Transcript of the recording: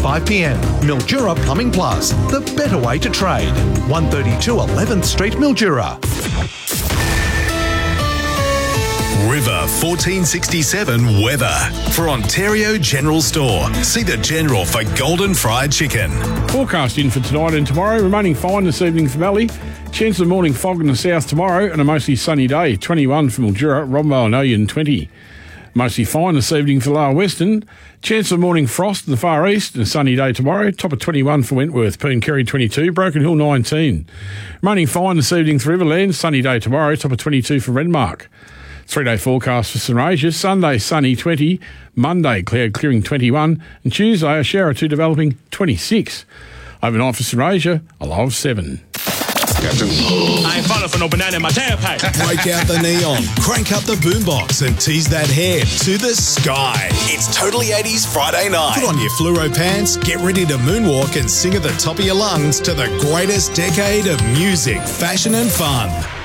5pm. Mildura Plumbing Plus, the better way to trade. 132 11th Street, Mildura. River 1467 weather. For Ontario General Store, see the General for golden fried chicken. Forecast in for tonight and tomorrow, remaining fine this evening for Valley. Chance of morning fog in the south tomorrow and a mostly sunny day. 21 for Mildura, Romvale and Oyen 20. Mostly fine this evening for Lower Western. Chance of morning frost in the far east and a sunny day tomorrow. Top of 21 for Wentworth, Pooncarry 22, Broken Hill 19. Remaining fine this evening for Riverland, sunny day tomorrow. Top of 22 for Renmark. 3-day forecast for St Regis. Sunday, sunny 20. Monday, cloud clearing 21. And Tuesday, a shower or two developing 26. Overnight for St Regis, a low of 7. Captain. I ain't falling for no banana in my tailpipe. Break out the neon, crank up the boombox and tease that head to the sky. It's Totally 80s Friday night. Put on your fluoro pants, get ready to moonwalk and sing at the top of your lungs to the greatest decade of music, fashion and fun.